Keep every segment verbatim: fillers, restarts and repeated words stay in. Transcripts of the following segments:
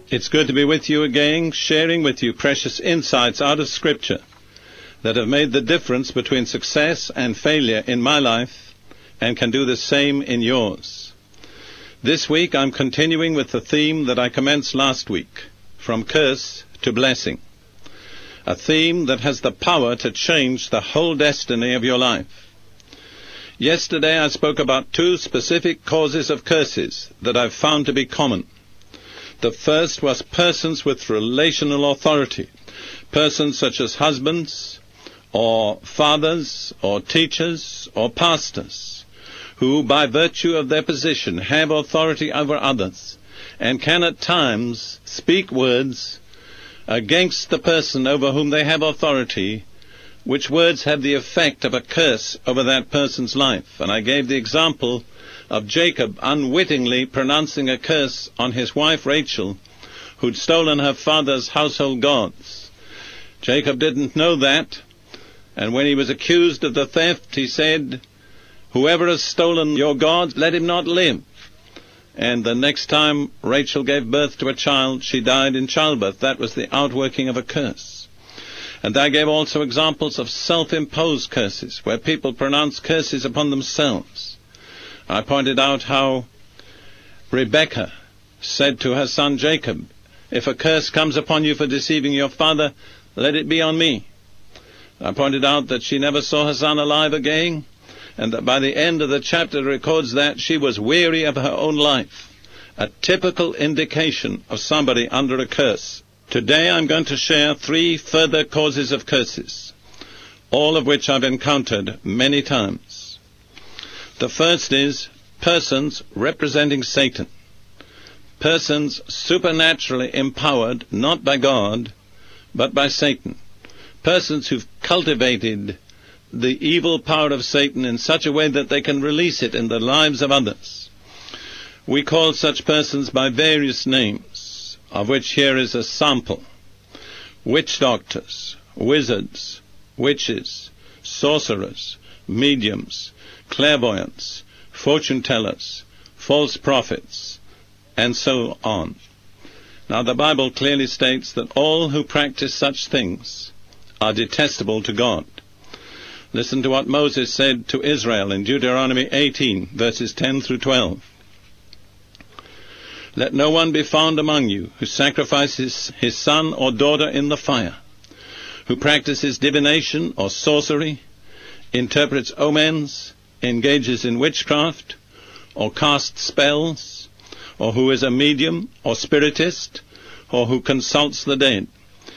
It's good to be with you again, sharing with you precious insights out of Scripture that have made the difference between success and failure in my life and can do the same in yours. This week I'm continuing with the theme that I commenced last week, From Curse to Blessing, a theme that has the power to change the whole destiny of your life. Yesterday I spoke about two specific causes of curses that I've found to be common. The first was persons with relational authority, persons such as husbands, or fathers, or teachers, or pastors, who by virtue of their position have authority over others, and can at times speak words against the person over whom they have authority, which words have the effect of a curse over that person's life. And I gave the example of Jacob unwittingly pronouncing a curse on his wife Rachel, who'd stolen her father's household gods. Jacob didn't know that, and when he was accused of the theft, he said, "Whoever has stolen your gods, let him not live." And the next time Rachel gave birth to a child, she died in childbirth. That was the outworking of a curse. And I gave also examples of self-imposed curses, where people pronounce curses upon themselves. I pointed out how Rebekah said to her son Jacob, "If a curse comes upon you for deceiving your father, let it be on me." I pointed out that she never saw her son alive again, and that by the end of the chapter records that she was weary of her own life, a typical indication of somebody under a curse. Today I'm going to share three further causes of curses, all of which I've encountered many times. The first is persons representing Satan, persons supernaturally empowered not by God but by Satan, persons who've cultivated the evil power of Satan in such a way that they can release it in the lives of others. We call such persons by various names, of which here is a sample: witch doctors, wizards, witches, sorcerers, mediums, clairvoyants, fortune tellers, false prophets, and so on. Now the Bible clearly states that all who practice such things are detestable to God. Listen to what Moses said to Israel in Deuteronomy eighteen, verses ten through twelve. "Let no one be found among you who sacrifices his son or daughter in the fire, who practices divination or sorcery, interprets omens, engages in witchcraft, or casts spells, or who is a medium or spiritist, or who consults the dead.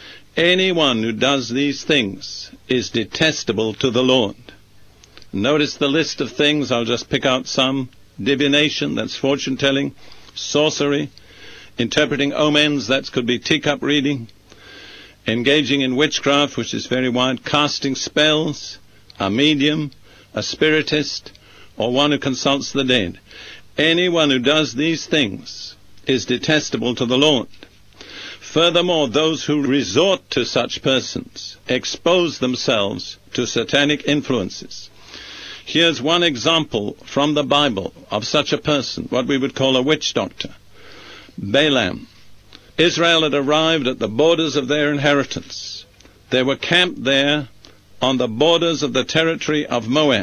Anyone who does these things is detestable to the Lord." Notice the list of things. I'll just pick out some. Divination, that's fortune-telling. Sorcery. Interpreting omens, that could be teacup reading. Engaging in witchcraft, which is very wide. Casting spells. A medium, a spiritist, or one who consults the dead. Anyone who does these things is detestable to the Lord. Furthermore, those who resort to such persons expose themselves to satanic influences. Here's one example from the Bible of such a person, what we would call a witch doctor. Balaam. Israel had arrived at the borders of their inheritance. They were camped there on the borders of the territory of Moab.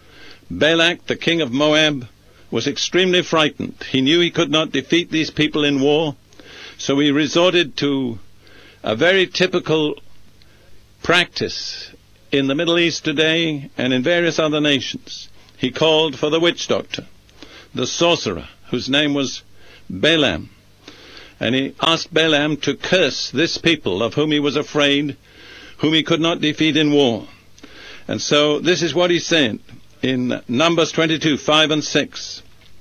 Balak, the king of Moab, was extremely frightened. He knew he could not defeat these people in war, so he resorted to a very typical practice in the Middle East today and in various other nations. He called for the witch doctor, the sorcerer, whose name was Balaam, and he asked Balaam to curse this people of whom he was afraid, whom he could not defeat in war. And so this is what he said in Numbers twenty-two, five and six.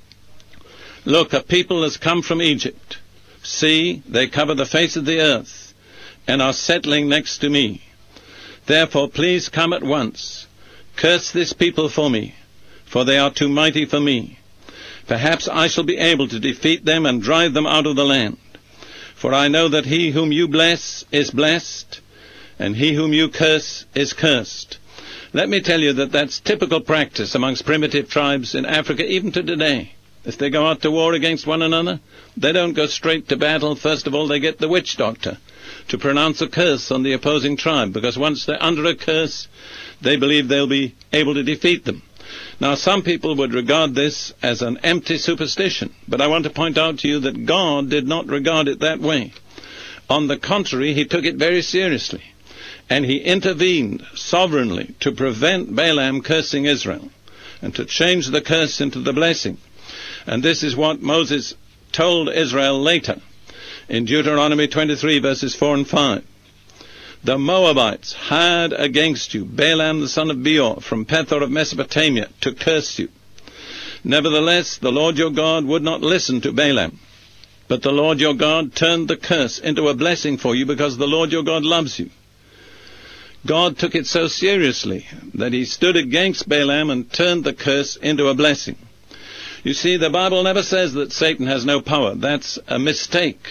"Look, a people has come from Egypt. See, they cover the face of the earth and are settling next to me. Therefore please come at once. Curse this people for me, for they are too mighty for me. Perhaps I shall be able to defeat them and drive them out of the land. For I know that he whom you bless is blessed, and he whom you curse is cursed." Let me tell you that that's typical practice amongst primitive tribes in Africa, even to today. If they go out to war against one another, they don't go straight to battle. First of all, they get the witch doctor to pronounce a curse on the opposing tribe, because once they're under a curse, they believe they'll be able to defeat them. Now, some people would regard this as an empty superstition, but I want to point out to you that God did not regard it that way. On the contrary, he took it very seriously, and he intervened sovereignly to prevent Balaam cursing Israel and to change the curse into the blessing. And this is what Moses told Israel later in Deuteronomy twenty-three, verses four and five. The Moabites hired against you Balaam the son of Beor from Pethor of Mesopotamia to curse you. Nevertheless, the Lord your God would not listen to Balaam, but the Lord your God turned the curse into a blessing for you, because the Lord your God loves you. God took it so seriously that he stood against Balaam and turned the curse into a blessing. You see, the Bible never says that Satan has no power. That's a mistake.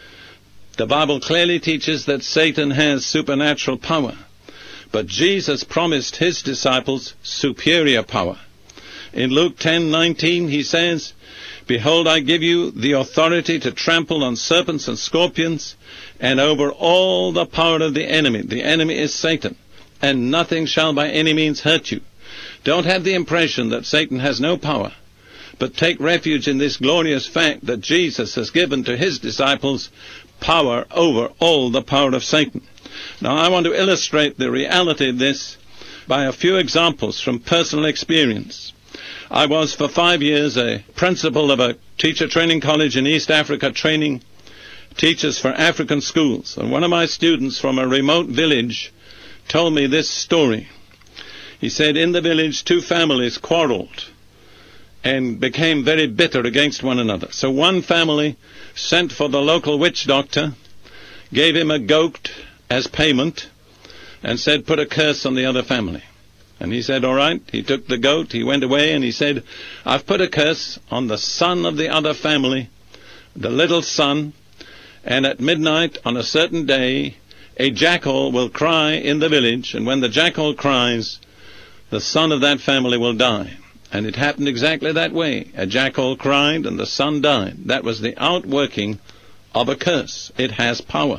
The Bible clearly teaches that Satan has supernatural power. But Jesus promised his disciples superior power. In Luke ten nineteen he says, Behold, I give you the authority to trample on serpents and scorpions, and over all the power of the enemy. The enemy is Satan, and nothing shall by any means hurt you. Don't have the impression that Satan has no power, but take refuge in this glorious fact that Jesus has given to his disciples power over all the power of Satan. Now, I want to illustrate the reality of this by a few examples from personal experience. I was for five years a principal of a teacher training college in East Africa, training teachers for African schools. And one of my students from a remote village told me this story. He said, in the village, two families quarreled and became very bitter against one another. So one family sent for the local witch doctor, gave him a goat as payment, and said, put a curse on the other family. And he said, all right. He took the goat, he went away, and he said, I've put a curse on the son of the other family, the little son, and at midnight on a certain day, a jackal will cry in the village, and when the jackal cries, the son of that family will die. And it happened exactly that way. A jackal cried, and the son died. That was the outworking of a curse. It has power.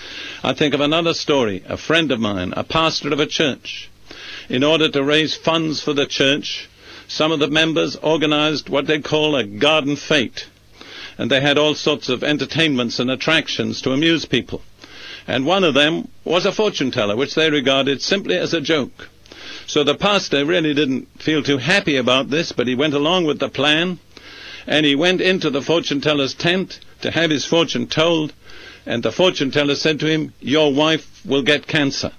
I think of another story. A friend of mine, a pastor of a church, in order to raise funds for the church, some of the members organized what they call a garden fete. And they had all sorts of entertainments and attractions to amuse people. And one of them was a fortune teller, which they regarded simply as a joke. So the pastor really didn't feel too happy about this, but he went along with the plan, and he went into the fortune teller's tent to have his fortune told, and the fortune teller said to him, your wife will get cancer.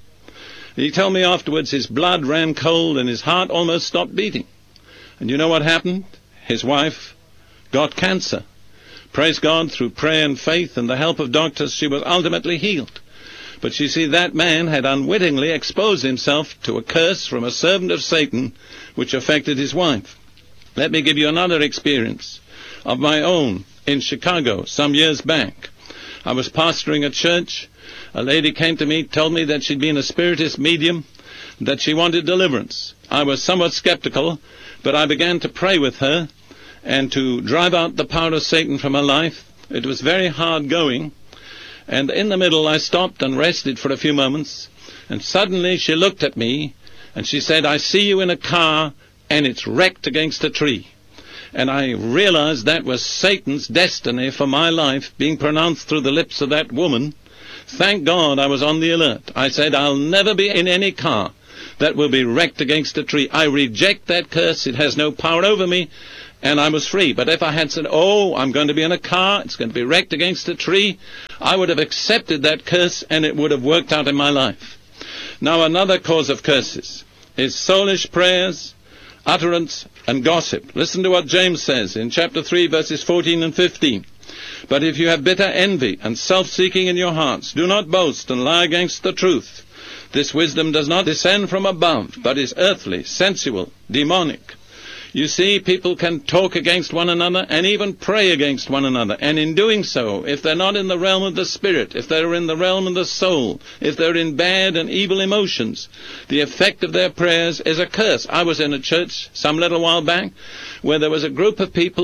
He told me afterwards his blood ran cold and his heart almost stopped beating. And you know what happened? His wife got cancer. Praise God, through prayer and faith and the help of doctors, she was ultimately healed. But you see, that man had unwittingly exposed himself to a curse from a servant of Satan, which affected his wife. Let me give you another experience of my own in Chicago some years back. I was pastoring a church. A lady came to me, told me that she'd been a spiritist medium, that she wanted deliverance. I was somewhat skeptical, but I began to pray with her and to drive out the power of Satan from her life. It was very hard going. And in the middle, I stopped and rested for a few moments, and suddenly she looked at me, and she said, I see you in a car, and it's wrecked against a tree. And I realized that was Satan's destiny for my life being pronounced through the lips of that woman. Thank God I was on the alert. I said, I'll never be in any car that will be wrecked against a tree. I reject that curse. It has no power over me. And I was free. But if I had said, oh, I'm going to be in a car, it's going to be wrecked against a tree, I would have accepted that curse and it would have worked out in my life. Now, another cause of curses is soulish prayers, utterance, and gossip. Listen to what James says in chapter three, verses fourteen and fifteen. But if you have bitter envy and self-seeking in your hearts, do not boast and lie against the truth. This wisdom does not descend from above, but is earthly, sensual, demonic. You see, people can talk against one another and even pray against one another. And in doing so, if they're not in the realm of the spirit, if they're in the realm of the soul, if they're in bad and evil emotions, the effect of their prayers is a curse. I was in a church some little while back where there was a group of people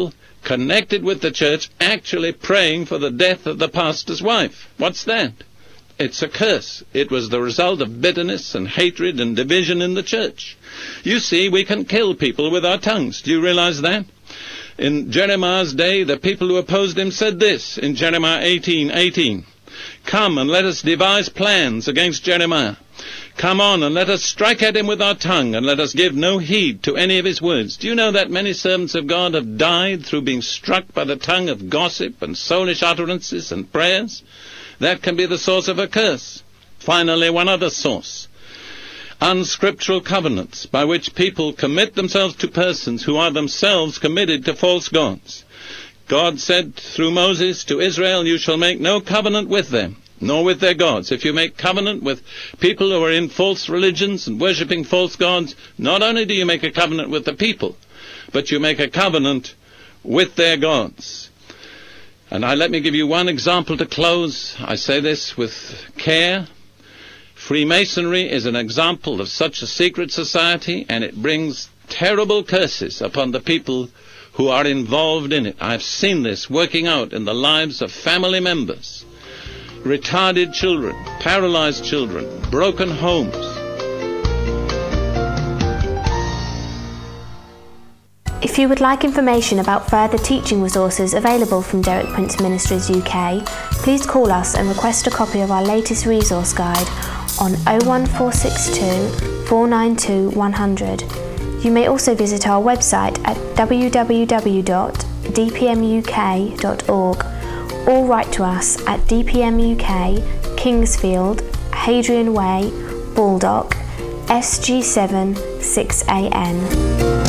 connected with the church actually praying for the death of the pastor's wife. What's that? It's a curse. It was the result of bitterness and hatred and division in the church. You see, we can kill people with our tongues. Do you realize that? In Jeremiah's day, the people who opposed him said this in Jeremiah eighteen eighteen. Come and let us devise plans against Jeremiah. Come on and let us strike at him with our tongue, and let us give no heed to any of his words. Do you know that many servants of God have died through being struck by the tongue of gossip and soulish utterances and prayers? That can be the source of a curse. Finally, one other source. Unscriptural covenants by which people commit themselves to persons who are themselves committed to false gods. God said through Moses to Israel, you shall make no covenant with them, nor with their gods. If you make covenant with people who are in false religions and worshipping false gods, not only do you make a covenant with the people, but you make a covenant with their gods. And I, let me give you one example to close. I say this with care. Freemasonry is an example of such a secret society, and it brings terrible curses upon the people who are involved in it. I've seen this working out in the lives of family members, retarded children, paralyzed children, broken homes. If you would like information about further teaching resources available from Derek Prince Ministries U K, please call us and request a copy of our latest resource guide on oh one four six two, four nine two, one hundred. You may also visit our website at w w w dot d p m u k dot org or write to us at D P M U K, Kingsfield, Hadrian Way, Baldock, S G seven six A N.